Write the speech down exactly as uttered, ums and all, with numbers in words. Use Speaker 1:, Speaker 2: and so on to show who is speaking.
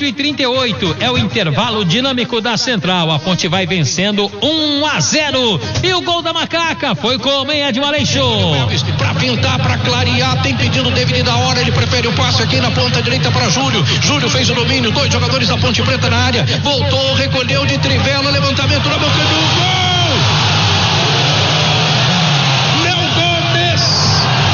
Speaker 1: oito e trinta e oito é o intervalo dinâmico da Central. A Ponte vai vencendo um a zero. E o gol da Macaca foi com o meia de Maleixo.
Speaker 2: Pra pintar, pra clarear, tem pedido David da hora, ele prefere o passe aqui na ponta direita para Júlio. Júlio fez o domínio, dois jogadores da Ponte Preta na área, voltou, recolheu de trivela.